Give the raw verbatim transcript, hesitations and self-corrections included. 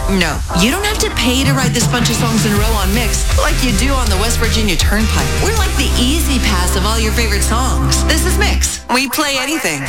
No, you don't have to pay to ride this bunch of songs in a row on Mix like you do on the West Virginia Turnpike. We're like the easy pass of all your favorite songs. This is Mix. We play anything.